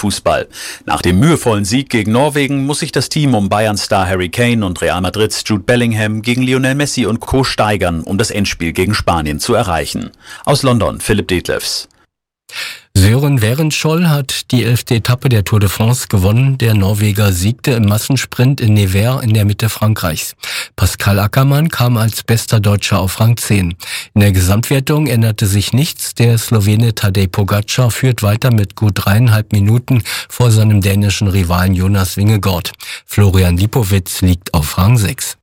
Fußball. Nach dem mühevollen Sieg gegen Norwegen muss sich das Team um Bayern-Star Harry Kane und Real Madrids Jude Bellingham gegen Lionel Messi und Co. steigern, um das Endspiel gegen Spanien zu erreichen. Aus London, Philipp Detlefs. Søren Werenskiold hat die 11. Etappe der Tour de France gewonnen. Der Norweger siegte im Massensprint in Nevers in der Mitte Frankreichs. Pascal Ackermann kam als bester Deutscher auf Rang 10. In der Gesamtwertung änderte sich nichts. Der Slowene Tadej Pogačar führt weiter mit gut 3,5 Minuten vor seinem dänischen Rivalen Jonas Vingegaard. Florian Lipowitz liegt auf Rang 6.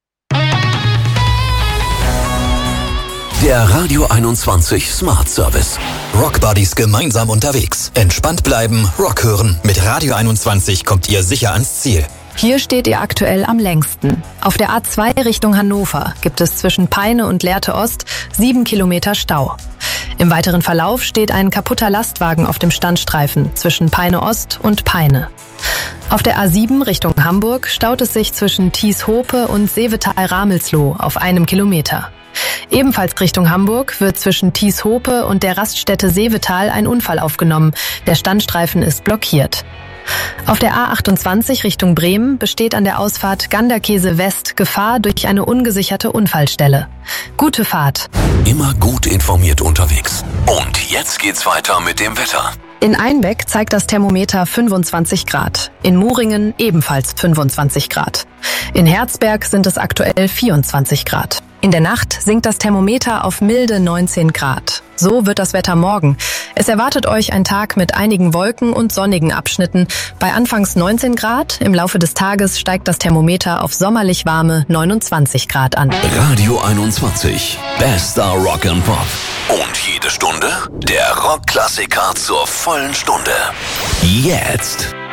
Der Radio 21 Smart Service. Rock Buddies gemeinsam unterwegs. Entspannt bleiben, Rock hören. Mit Radio 21 kommt ihr sicher ans Ziel. Hier steht ihr aktuell am längsten. Auf der A2 Richtung Hannover gibt es zwischen Peine und Lehrte Ost 7 Kilometer Stau. Im weiteren Verlauf steht ein kaputter Lastwagen auf dem Standstreifen zwischen Peine Ost und Peine. Auf der A7 Richtung Hamburg staut es sich zwischen Thies-Hope und Seevetal-Ramelsloh auf 1 Kilometer. Ebenfalls Richtung Hamburg wird zwischen Thies-Hope und der Raststätte Seevetal ein Unfall aufgenommen. Der Standstreifen ist blockiert. Auf der A28 Richtung Bremen besteht an der Ausfahrt Ganderkese West Gefahr durch eine ungesicherte Unfallstelle. Gute Fahrt. Immer gut informiert unterwegs. Und jetzt geht's weiter mit dem Wetter. In Einbeck zeigt das Thermometer 25 Grad. In Muringen ebenfalls 25 Grad. In Herzberg sind es aktuell 24 Grad. In der Nacht sinkt das Thermometer auf milde 19 Grad. So wird das Wetter morgen. Es erwartet euch ein Tag mit einigen Wolken und sonnigen Abschnitten. Bei anfangs 19 Grad, im Laufe des Tages steigt das Thermometer auf sommerlich warme 29 Grad an. Radio 21, bester Rock and Pop. Und jede Stunde der Rockklassiker zur vollen Stunde. Jetzt